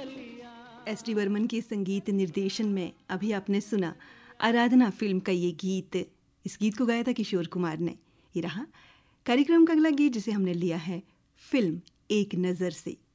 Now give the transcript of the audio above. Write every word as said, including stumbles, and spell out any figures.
S D Burman के संगीत निर्देशन में अभी आपने सुना आराधना फिल्म का ये गीत। इस गीत को गाया था किशोर कुमार ने। ये रहा कार्यक्रम का अगला गीत जिसे हमने लिया है फिल्म एक नज़र से।